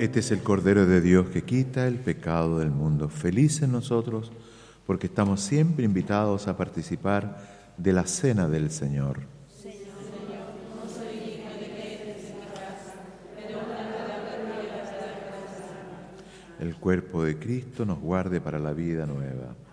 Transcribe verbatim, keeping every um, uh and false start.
Este es el Cordero de Dios que quita el pecado del mundo. Felices nosotros porque estamos siempre invitados a participar de la cena del Señor. Señor, no soy digno de que entres en mi casa, pero una palabra tuya bastará para mi alma. El cuerpo de Cristo nos guarde para la vida nueva.